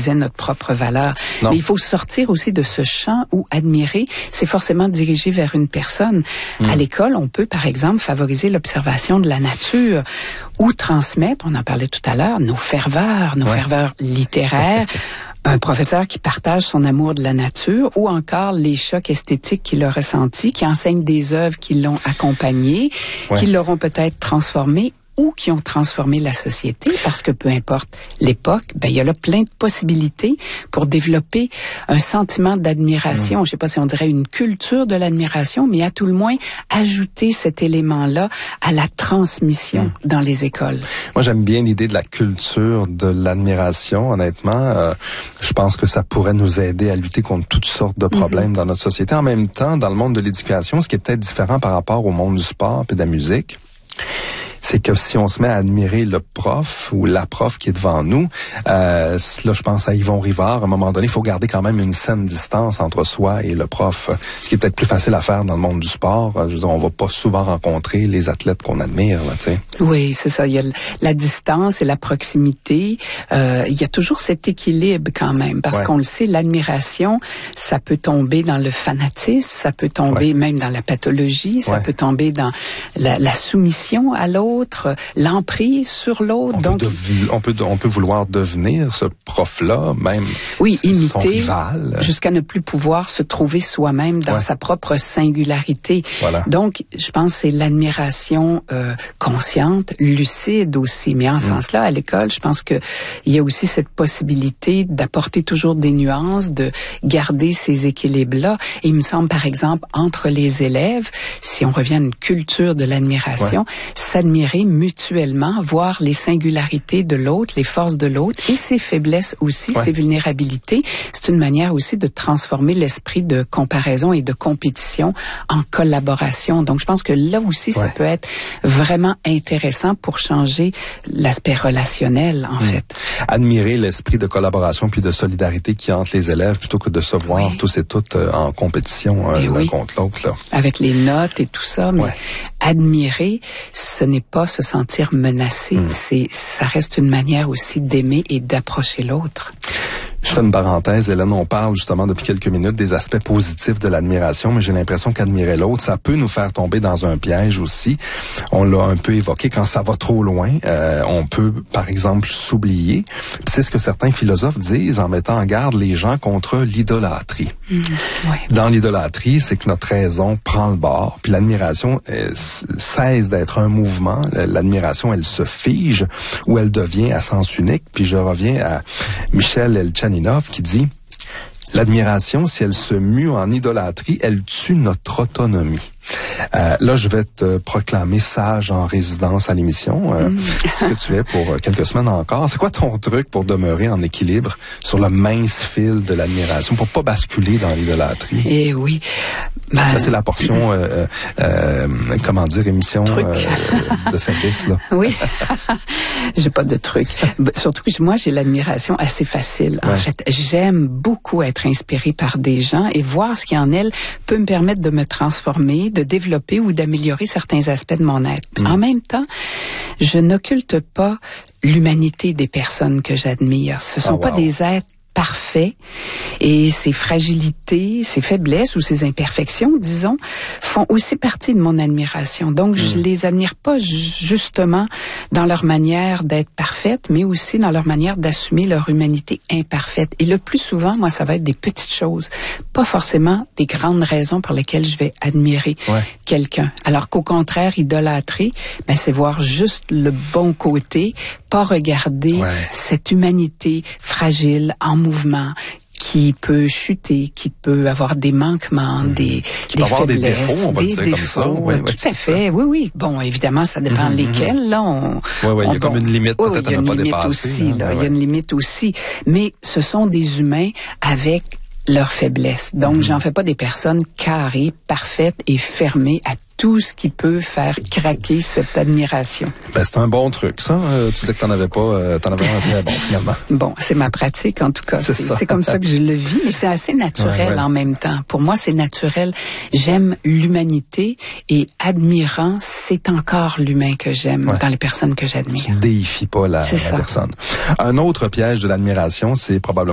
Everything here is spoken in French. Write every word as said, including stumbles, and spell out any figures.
disait notre propre valeur. Non. Mais il faut sortir aussi de ce champ où admirer, c'est forcément dirigé vers une personne. Mmh. À l'école, on peut, par exemple, favoriser l'observation de la nature ou transmettre, on en parlait tout à l'heure, nos ferveurs, nos ouais. ferveurs littéraires. Un professeur qui partage son amour de la nature ou encore les chocs esthétiques qu'il a ressentis, qui enseigne des œuvres qui l'ont accompagné, ouais. qui l'auront peut-être transformé ou qui ont transformé la société, parce que peu importe l'époque, ben il y a là plein de possibilités pour développer un sentiment d'admiration. Mmh. Je sais pas si on dirait une culture de l'admiration, mais à tout le moins ajouter cet élément-là à la transmission mmh. dans les écoles. Moi, j'aime bien l'idée de la culture de l'admiration, honnêtement. Euh, je pense que ça pourrait nous aider à lutter contre toutes sortes de problèmes mmh. dans notre société. En même temps, dans le monde de l'éducation, ce qui est peut-être différent par rapport au monde du sport et de la musique, c'est que si on se met à admirer le prof ou la prof qui est devant nous, euh, là, je pense à Yvon Rivard, à un moment donné, il faut garder quand même une saine distance entre soi et le prof, ce qui est peut-être plus facile à faire dans le monde du sport. Je veux dire, on va pas souvent rencontrer les athlètes qu'on admire, là, tu sais. Oui, c'est ça. Il y a la distance et la proximité. Euh, il y a toujours cet équilibre quand même, parce ouais. qu'on le sait, l'admiration, ça peut tomber dans le fanatisme, ça peut tomber ouais. même dans la pathologie, ça ouais. peut tomber dans la, la soumission à l'autre, l'emprise sur l'autre. On, Donc, peut dev- on peut on peut vouloir devenir ce prof-là, même oui, imiter, son rival, jusqu'à ne plus pouvoir se trouver soi-même dans ouais. sa propre singularité. Voilà. Donc, je pense que c'est l'admiration euh, consciente, lucide aussi. Mais en ce mm. sens-là, à l'école, je pense que il y a aussi cette possibilité d'apporter toujours des nuances, de garder ces équilibres-là. Et il me semble, par exemple, entre les élèves, si on revient à une culture de l'admiration, ouais. s'admirer mutuellement, voir les singularités de l'autre, les forces de l'autre et ses faiblesses aussi, ouais. ses vulnérabilités. C'est une manière aussi de transformer l'esprit de comparaison et de compétition en collaboration. Donc, je pense que là aussi, ouais. ça peut être vraiment intéressant pour changer l'aspect relationnel, en mmh. fait. Admirer l'esprit de collaboration puis de solidarité qui entre les élèves plutôt que de se voir oui. tous et toutes euh, en compétition euh, l'un oui. contre l'autre, là. Avec les notes et tout ça, mais ouais. admirer, ce n'est pas se sentir menacé. Mmh. C'est, ça reste une manière aussi d'aimer et d'approcher l'autre. Je fais une parenthèse, Hélène, on parle justement depuis quelques minutes des aspects positifs de l'admiration, mais j'ai l'impression qu'admirer l'autre, ça peut nous faire tomber dans un piège aussi. On l'a un peu évoqué, quand ça va trop loin, euh, on peut, par exemple, s'oublier. Puis c'est ce que certains philosophes disent en mettant en garde les gens contre l'idolâtrie. Mmh, ouais. Dans l'idolâtrie, c'est que notre raison prend le bord, puis l'admiration euh, cesse d'être un mouvement. L'admiration, elle se fige ou elle devient à sens unique. Puis je reviens à Michel Elchaninov qui dit « L'admiration, si elle se mue en idolâtrie, elle tue notre autonomie. » Euh, là, je vais te proclamer sage en résidence à l'émission, euh, mmh. ce que tu es pour quelques semaines encore. C'est quoi ton truc pour demeurer en équilibre sur le mince fil de l'admiration, pour pas basculer dans l'idolâtrie? Eh oui. Ben, ça, c'est la portion, euh, euh, comment dire, émission euh, de service, là. Oui. J'ai pas de truc. Surtout que moi, j'ai l'admiration assez facile. En ouais. fait, j'aime beaucoup être inspirée par des gens et voir ce qui en elles peut me permettre de me transformer, de développer ou d'améliorer certains aspects de mon être. Mmh. En même temps, je n'occulte pas l'humanité des personnes que j'admire. Ce sont oh, pas wow. des êtres parfaits et ces fragilités, ces faiblesses ou ces imperfections, disons, font aussi partie de mon admiration. Donc, mmh. je les admire pas justement dans leur manière d'être parfaite, mais aussi dans leur manière d'assumer leur humanité imparfaite. Et le plus souvent, moi, ça va être des petites choses, pas forcément des grandes raisons pour lesquelles je vais admirer ouais. quelqu'un. Alors qu'au contraire, idolâtrer, ben, c'est voir juste le bon côté, pas regarder ouais. cette humanité fragile, en mouvement, qui peut chuter, qui peut avoir des manquements, mmh. des, qui des peut avoir faiblesses, des défauts, on va des dire défauts, comme ça. Ouais, tout ouais, à fait, ça. oui, oui. Bon, évidemment, ça dépend mmh, lesquels, là. On, oui, oui, il y a bon, comme une limite oui, peut-être oui, à ne pas dépasser. dépasser. Aussi, là, ouais, il y a une limite aussi. Mais ce sont des humains avec leurs faiblesses. Donc, mmh. j'en fais pas des personnes carrées, parfaites et fermées à tout ce qui peut faire craquer cette admiration. Ben, c'est un bon truc, ça. Euh, tu disais que t'en avais pas, euh, t'en avais un très bon, finalement. Bon, c'est ma pratique, en tout cas. C'est, c'est, ça. c'est comme ça que je le vis, mais c'est assez naturel ouais, ouais. en même temps. Pour moi, c'est naturel. J'aime l'humanité et admirant, c'est encore l'humain que j'aime ouais. dans les personnes que j'admire. Tu déifies pas la, la personne. Un autre piège de l'admiration, c'est probablement